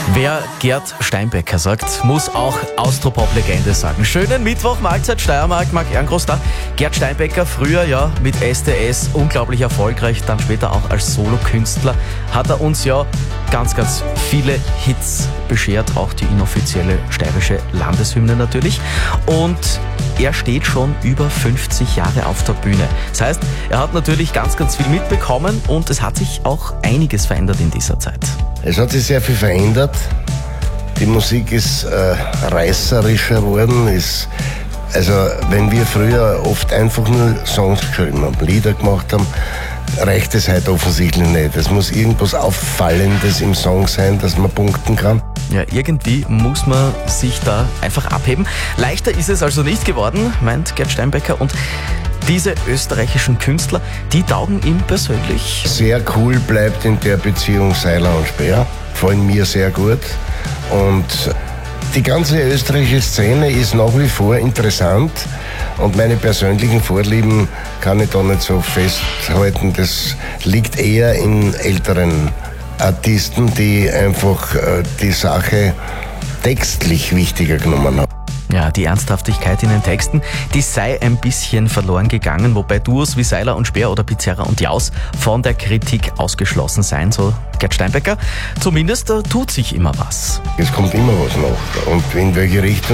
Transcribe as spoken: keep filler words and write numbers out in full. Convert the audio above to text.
Wer Gerd Steinbecker sagt, muss auch Austropop-Legende sagen. Schönen Mittwoch, Mahlzeit Steiermark, Marc Ehrengroß da. Gerd Steinbecker, früher ja mit S D S unglaublich erfolgreich, dann später auch als Solokünstler, hat er uns ja ganz, ganz viele Hits beschert, auch die inoffizielle steirische Landeshymne natürlich. Und er steht schon über fünfzig Jahre auf der Bühne. Das heißt, er hat natürlich ganz, ganz viel mitbekommen und es hat sich auch einiges verändert in dieser Zeit. Es hat sich sehr viel verändert. Die Musik ist äh, reißerischer geworden. Ist, also wenn wir früher oft einfach nur Songs geschrieben haben, Lieder gemacht haben, reicht es heute offensichtlich nicht. Es muss irgendwas Auffallendes im Song sein, dass man punkten kann. Ja, irgendwie muss man sich da einfach abheben. Leichter ist es also nicht geworden, meint Gerd Steinbecker. Und diese österreichischen Künstler, die taugen ihm persönlich. Sehr cool bleibt in der Beziehung Seiler und Speer. Gefallen mir sehr gut. Und die ganze österreichische Szene ist nach wie vor interessant. Und meine persönlichen Vorlieben kann ich da nicht so festhalten. Das liegt eher in älteren Artisten, die einfach äh, die Sache textlich wichtiger genommen haben. Ja, die Ernsthaftigkeit in den Texten, die sei ein bisschen verloren gegangen, wobei Duos wie Seiler und Speer oder Pizzerra und Jaus von der Kritik ausgeschlossen seien, so Gerd Steinbecker. Zumindest da tut sich immer was. Es kommt immer was nach. Und in welche Richtung